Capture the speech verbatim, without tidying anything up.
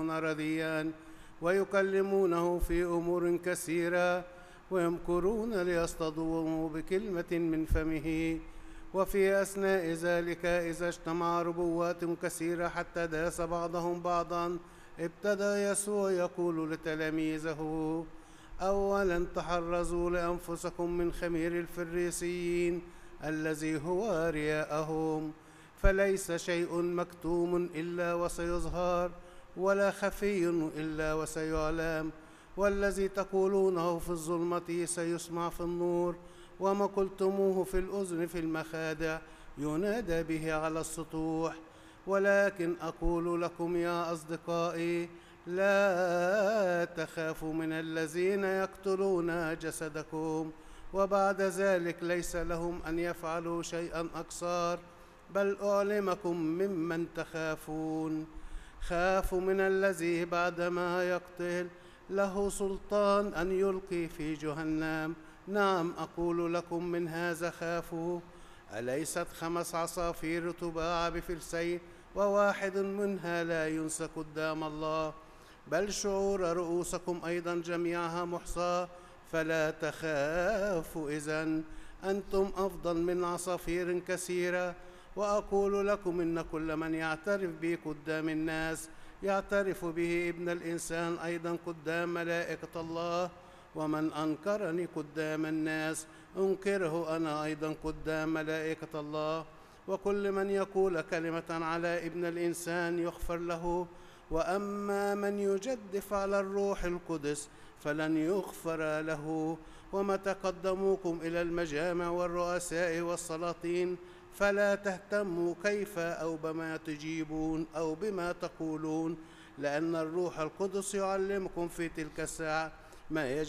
رديا ويكلمونه في أمور كثيرة ويمكرون ليصطدموا بكلمة من فمه. وفي أثناء ذلك إذا اجتمع ربوات كثيرة حتى داس بعضهم بعضا، ابتدى يسوع يقول لتلاميذه: أولا تحرزوا لأنفسكم من خمير الفريسيين الذي هو رياءهم، فليس شيء مكتوم إلا وسيظهر، ولا خفي إلا وسيعلم. والذي تقولونه في الظلمة سيسمع في النور، وما قلتموه في الأذن في المخادع ينادى به على السطوح. ولكن أقول لكم يا أصدقائي، لا تخافوا من الذين يقتلون جسدكم، وبعد ذلك ليس لهم أن يفعلوا شيئا أكثر، بل أعلمكم ممن تخافون. خافوا من الذي بعدما يقتل له سلطان أن يلقي في جهنم. نعم أقول لكم من هذا خافوا. أليست خمس عصافير تباع بفلسين وواحد منها لا ينسى قدام الله؟ بل شعور رؤوسكم أيضا جميعها محصى. فلا تخافوا إذن، أنتم أفضل من عصافير كثيرة. وأقول لكم إن كل من يعترف بي قدام الناس يعترف به ابن الإنسان أيضا قدام ملائكة الله. ومن أنكرني قدام الناس أنكره أنا أيضا قدام ملائكة الله. وكل من يقول كلمة على ابن الإنسان يغفر له، وأما من يجدف على الروح القدس فلن يغفر له. ومتى قدموكم إلى المجامع والرؤساء والسلاطين فلا تهتموا كيف أو بما تجيبون أو بما تقولون، لأن الروح القدس يعلمكم في تلك الساعة ما يجب